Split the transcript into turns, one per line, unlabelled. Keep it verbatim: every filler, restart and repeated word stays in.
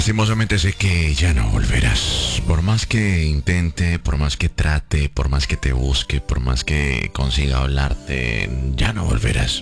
lastimosamente sé que ya no volverás. Por más que intente, por más que trate, por más que te busque, por más que consiga hablarte, ya no volverás.